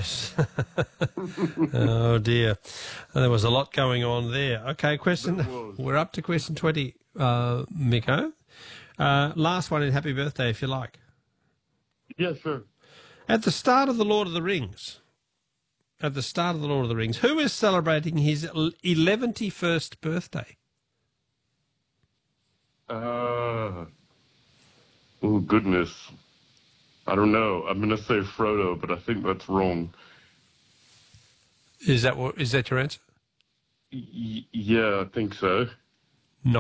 Yes. Oh, dear. There was a lot going on there. Okay, we're up to question 20, Miko. Last one in happy birthday, if you like. Yeah, sure. At the start of The Lord of the Rings, who is celebrating his 111st birthday? Oh, goodness. I don't know. I'm going to say Frodo, but I think that's wrong. Is that your answer? Yeah, I think so.